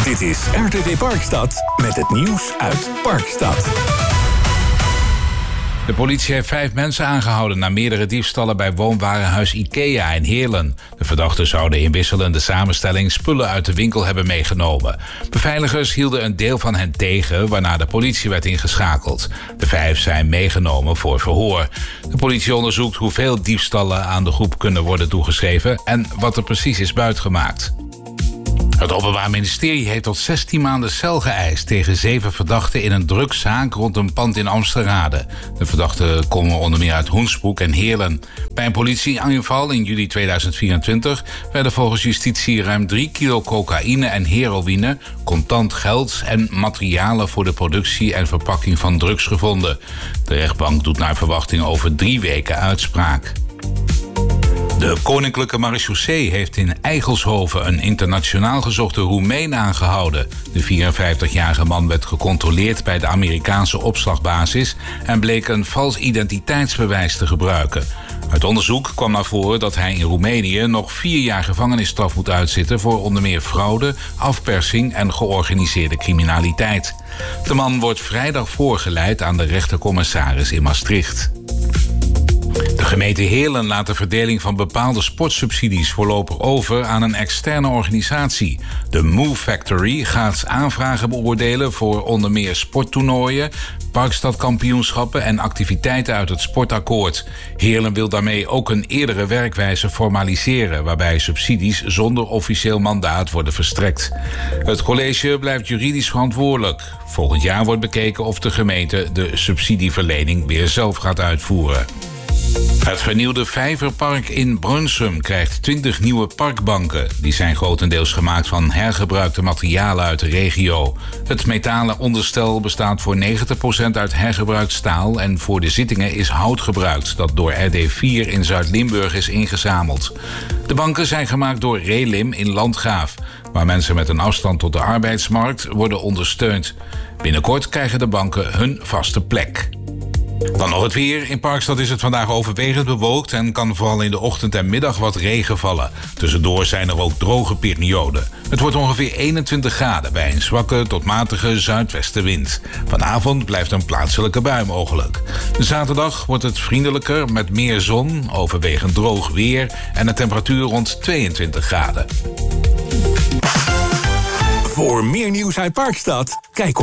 Dit is RTV Parkstad met het nieuws uit Parkstad. De politie heeft 5 mensen aangehouden na meerdere diefstallen bij woonwarenhuis IKEA in Heerlen. De verdachten zouden in wisselende samenstelling spullen uit de winkel hebben meegenomen. Beveiligers hielden een deel van hen tegen, waarna de politie werd ingeschakeld. De 5 zijn meegenomen voor verhoor. De politie onderzoekt hoeveel diefstallen aan de groep kunnen worden toegeschreven en wat er precies is buitgemaakt. Het Openbaar Ministerie heeft tot 16 maanden cel geëist tegen 7 verdachten in een drugszaak rond een pand in Amsterrade. De verdachten komen onder meer uit Hoensbroek en Heerlen. Bij een politieaanval in juli 2024 werden volgens justitie ruim 3 kilo cocaïne en heroïne, contant geld en materialen voor de productie en verpakking van drugs gevonden. De rechtbank doet naar verwachting over 3 weken uitspraak. De Koninklijke Marechaussee heeft in Eigelshoven een internationaal gezochte Roemeen aangehouden. De 54-jarige man werd gecontroleerd bij de Amerikaanse opslagbasis en bleek een vals identiteitsbewijs te gebruiken. Uit onderzoek kwam naar voren dat hij in Roemenië nog 4 jaar gevangenisstraf moet uitzitten voor onder meer fraude, afpersing en georganiseerde criminaliteit. De man wordt vrijdag voorgeleid aan de rechtercommissaris in Maastricht. De gemeente Heerlen laat de verdeling van bepaalde sportsubsidies voorlopig over aan een externe organisatie. De Move Factory gaat aanvragen beoordelen voor onder meer sporttoernooien, parkstadkampioenschappen en activiteiten uit het sportakkoord. Heerlen wil daarmee ook een eerdere werkwijze formaliseren, waarbij subsidies zonder officieel mandaat worden verstrekt. Het college blijft juridisch verantwoordelijk. Volgend jaar wordt bekeken of de gemeente de subsidieverlening weer zelf gaat uitvoeren. Het vernieuwde Vijverpark in Brunsum krijgt 20 nieuwe parkbanken. Die zijn grotendeels gemaakt van hergebruikte materialen uit de regio. Het metalen onderstel bestaat voor 90% uit hergebruikt staal en voor de zittingen is hout gebruikt dat door RD4 in Zuid-Limburg is ingezameld. De banken zijn gemaakt door Relim in Landgraaf, waar mensen met een afstand tot de arbeidsmarkt worden ondersteund. Binnenkort krijgen de banken hun vaste plek. Dan nog het weer. In Parkstad is het vandaag overwegend bewolkt en kan vooral in de ochtend en middag wat regen vallen. Tussendoor zijn er ook droge perioden. Het wordt ongeveer 21 graden bij een zwakke tot matige zuidwestenwind. Vanavond blijft een plaatselijke bui mogelijk. Zaterdag wordt het vriendelijker met meer zon, overwegend droog weer en een temperatuur rond 22 graden. Voor meer nieuws uit Parkstad, kijk op